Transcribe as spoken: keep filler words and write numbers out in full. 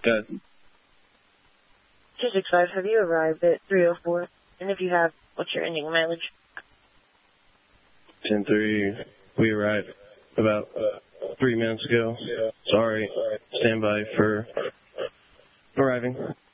Good. two six five, have you arrived at three oh four? And if you have, what's your ending mileage? ten three, we arrived about uh, three minutes ago. Sorry. Stand by for arriving.